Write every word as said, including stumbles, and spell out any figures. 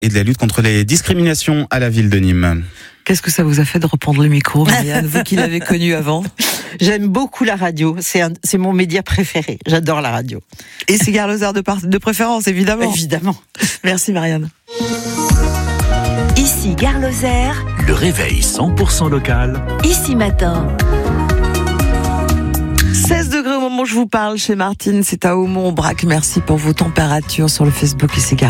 et de la lutte contre les discriminations à la ville de Nîmes. Qu'est-ce que ça vous a fait de reprendre le micro, Marianne, vous qui l'avez connu avant? J'aime beaucoup la radio, c'est, un, c'est mon média préféré, j'adore la radio. Et c'est Gare Lozère de, par- de préférence, évidemment. Évidemment. Merci Marianne. Ici Gare Lozère, Le réveil cent pour cent local. ici matin. seize degrés au moment où je vous parle chez Martine, c'est à Aumont-Aubrac. Merci pour vos températures sur le Facebook ici Gare.